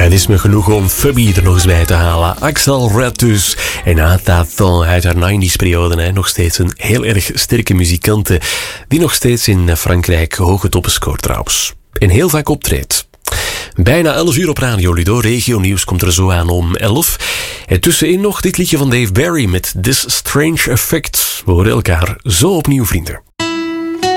Het is me genoeg om Fubby er nog eens bij te halen. Axel Red dus. En Athathon uit haar 90s-periode. Nog steeds een heel erg sterke muzikante. Die nog steeds in Frankrijk hoge toppen scoort trouwens. En heel vaak optreedt. Bijna 11 uur op Radio Ludo. Regio Nieuws komt er zo aan om 11. En tussenin nog dit liedje van Dave Barry met This Strange Effect. We horen elkaar zo opnieuw, vrienden.